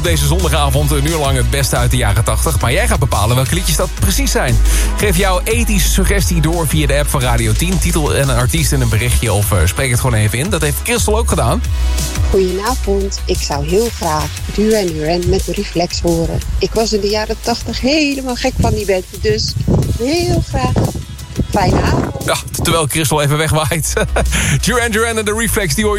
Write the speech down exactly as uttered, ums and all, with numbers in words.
Deze zondagavond een uur lang het beste uit de jaren tachtig. Maar jij gaat bepalen welke liedjes dat precies zijn. Geef jouw ethische suggestie door via de app van Radio tien. Titel en een artiest in een berichtje of uh, spreek het gewoon even in. Dat heeft Christel ook gedaan. Goedenavond. Ik zou heel graag Duran Duran met de Reflex horen. Ik was in de jaren tachtig helemaal gek van die band. Dus heel graag. Fijne avond. Ja, terwijl Christel even wegwaait. Duran Duran en de Reflex, die hoor je